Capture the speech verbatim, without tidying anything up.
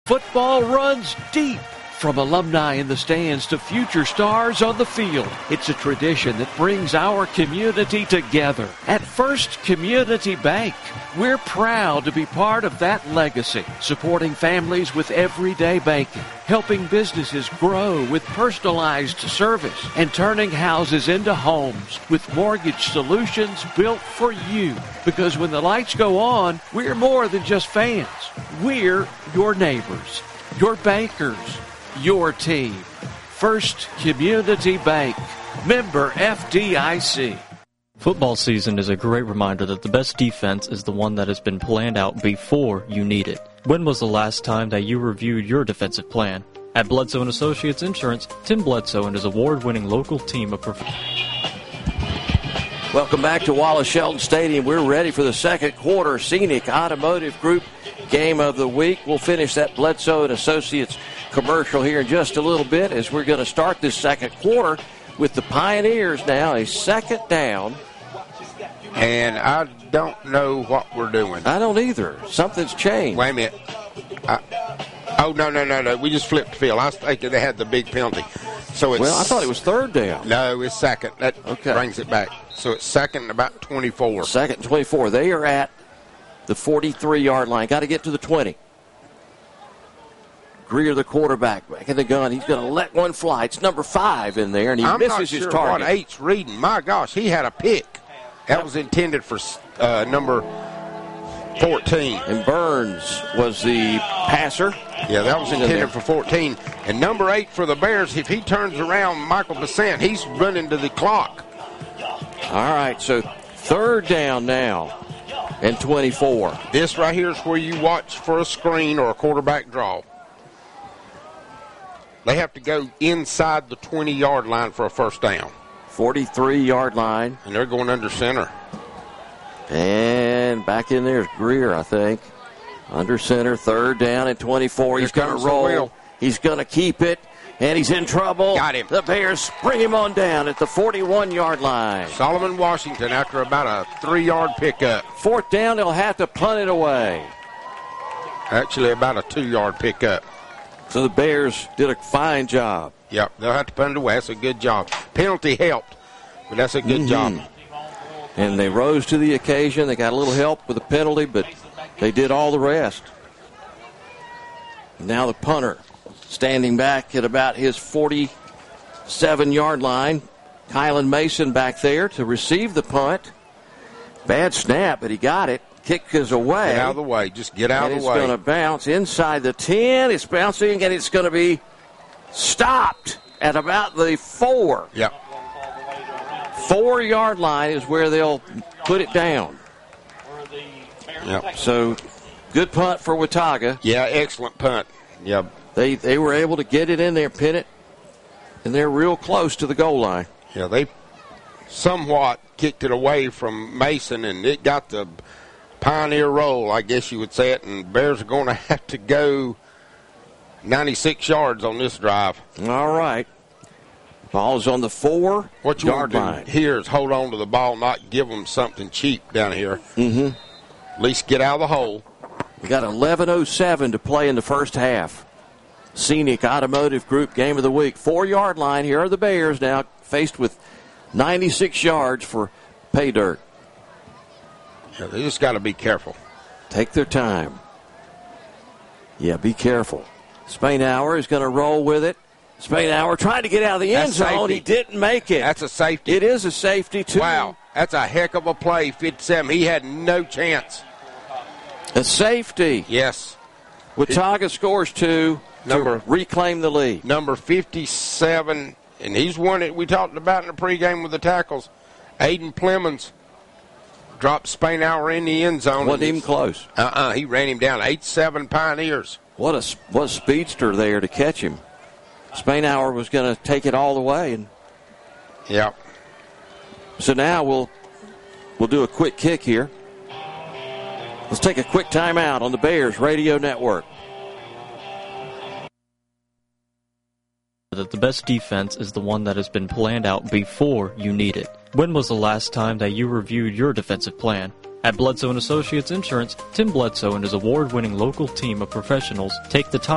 Football runs deep. From alumni in the stands to future stars on the field, it's a tradition that brings our community together. At First Community Bank, we're proud to be part of that legacy, supporting families with everyday banking, helping businesses grow with personalized service, and turning houses into homes with mortgage solutions built for you. Because when the lights go on, we're more than just fans. We're your neighbors, your bankers, your team. First Community Bank. Member F D I C. Football season is a great reminder that the best defense is the one that has been planned out before you need it. When was the last time that you reviewed your defensive plan? At Bledsoe and Associates Insurance, Tim Bledsoe and his award-winning local team of professionals. Welcome back to Wallace Shelton Stadium. We're ready for the second quarter. Scenic Automotive Group game of the week. We'll finish that Bledsoe and Associates commercial here in just a little bit as we're going to start this second quarter with the Pioneers now a second down. And I don't know what we're doing. I don't either. Something's changed. Wait a minute. I, oh, no, no, no, no. We just flipped the field. I was thinking they had the big penalty. So it's, well, I thought it was third down. No, it's second. That okay. brings it back. So it's second and about twenty-four. Second and twenty-four. They are at the forty-three-yard line. Got to get to the twenty. Greer, the quarterback, back in the gun. He's going to let one fly. It's number five in there, and he I'm misses not his sure target. What eight's reading. My gosh, he had a pick. That was intended for uh, number fourteen. And Burns was the passer. Yeah, that was intended for fourteen. And number eight for the Bears, if he turns around, Michael Besant, he's running to the clock. All right, so third down now and twenty-four. This right here is where you watch for a screen or a quarterback draw. They have to go inside the twenty-yard line for a first down. forty-three-yard line. And they're going under center. And back in there is Greer, I think. Under center, third down and twenty-four. He's going to roll. He's going to keep it. And he's in trouble. Got him. The Bears bring him on down at the forty-one-yard line. Solomon Washington after about a three-yard pickup. Fourth down, they'll have to punt it away. Actually, about a two-yard pickup. So the Bears did a fine job. Yep, they'll have to punt it away. That's a good job. Penalty helped, but that's a good mm-hmm. job. And they rose to the occasion. They got a little help with the penalty, but they did all the rest. Now the punter standing back at about his forty-seven-yard line. Kylan Mason back there to receive the punt. Bad snap, but he got it. Kick is away. Get out of the way. Just get out and of the way. It's going to bounce inside the ten. It's bouncing, and it's going to be stopped at about the four. Yep. Four-yard line is where they'll put it down. Yep. So, good punt for Watauga. Yeah, excellent punt. Yep. They they were able to get it in there, pin it, and they're real close to the goal line. Yeah, they somewhat kicked it away from Mason, and it got the Pioneer roll, I guess you would say it, and Bears are going to have to go ninety-six yards on this drive. All right. Ball is on the four what you yard want to line. do here is hold on to the ball, not give them something cheap down here. Mm-hmm. At least get out of the hole. We got eleven oh seven to play in the first half. Scenic Automotive Group game of the week. Four-yard line. Here are the Bears now faced with ninety-six yards for pay dirt. Yeah, they just got to be careful. Take their time. Yeah, be careful. Spainhour is going to roll with it. Spainhour trying to get out of the end That's zone. safety. He didn't make it. That's a safety. It is a safety, too. Wow, that's a heck of a play, fifty-seven. He had no chance. A safety. Yes. Watauga scores two Number, to reclaim the lead. Number fifty-seven, and he's one that we talked about in the pregame with the tackles. Aiden Plemons dropped Spainhour in the end zone. Wasn't even close. Uh-uh, he ran him down. eight seven Pioneers. What a, what a speedster there to catch him. Spainhour was going to take it all the way. And yep. So now we'll we'll do a quick kick here. Let's take a quick timeout on the Bears Radio Network. That the best defense is the one that has been planned out before you need it. When was the last time that you reviewed your defensive plan? At Bledsoe and Associates Insurance, Tim Bledsoe and his award-winning local team of professionals take the time